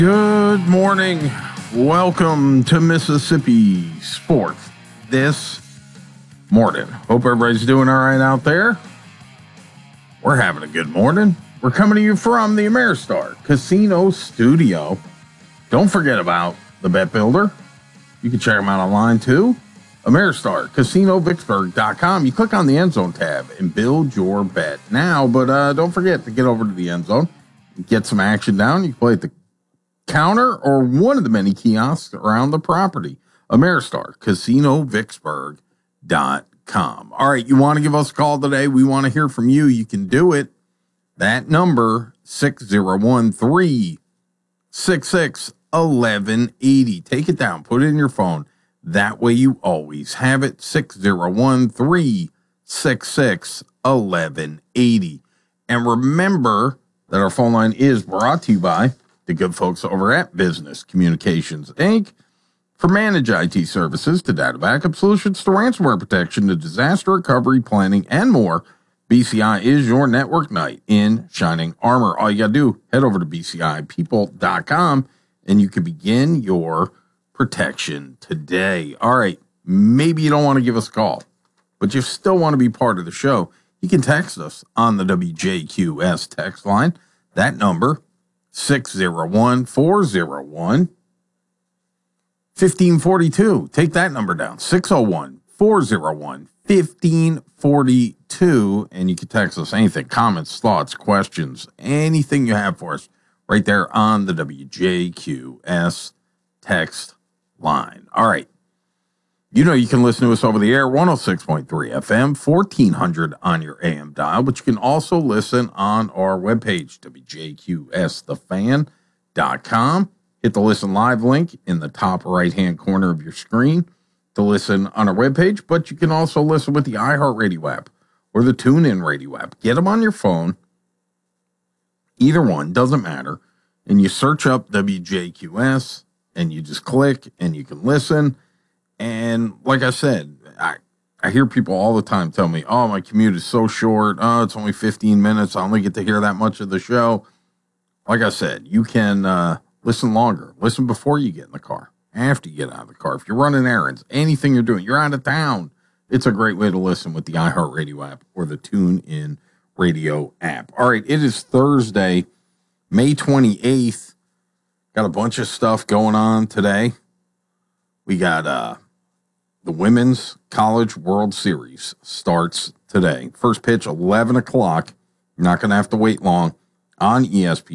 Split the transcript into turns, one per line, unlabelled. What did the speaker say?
Good morning. Welcome to Mississippi Sports this morning. Hope everybody's doing all right out there. We're having a good morning. We're coming to you from the Ameristar Casino Studio. Don't forget about the Bet Builder. You can check them out online too. AmeristarCasinoVicksburg.com. You click on the end zone tab and build your bet now. But don't forget to get over to the end zone. Get some action down. You can play at the counter or one of the many kiosks around the property. AmeristarCasinoVicksburg.com. All right, you want to give us a call today? We want to hear from you. You can do it. That number, 601-366-1180. Take it down. Put it in your phone. That way you always have it. 601-366-1180. And remember that our phone line is brought to you by the good folks over at Business Communications, Inc. For managed IT services to data backup solutions to ransomware protection to disaster recovery planning and more, BCI is your network knight in shining armor. All you got to do, head over to bcipeople.com and you can begin your protection today. All right, maybe you don't want to give us a call, but you still want to be part of the show. You can text us on the WJQS text line. That number, 601-401-1542. Take that number down, 601-401-1542. And you can text us anything, comments, thoughts, questions, anything you have for us right there on the WJQS text line. All right. You know you can listen to us over the air, 106.3 FM, 1400 on your AM dial, but you can also listen on our webpage, WJQSTheFan.com. Hit the listen live link in the top right-hand corner of your screen to listen on our webpage, but you can also listen with the iHeartRadio app or the TuneIn Radio app. Get them on your phone. Either one, doesn't matter. And you search up WJQS, and you just click, and you can listen. And like I said, I hear people all the time tell me, oh, my commute is so short. Oh, it's only 15 minutes. I only get to hear that much of the show. Like I said, you can listen longer. Listen before you get in the car, after you get out of the car. If you're running errands, anything you're doing, you're out of town, it's a great way to listen with the iHeartRadio app or the TuneIn Radio app. All right, it is Thursday, May 28th. Got a bunch of stuff going on today. We got the Women's College World Series starts today. First pitch, 11 o'clock. You're not going to have to wait long on ESPN.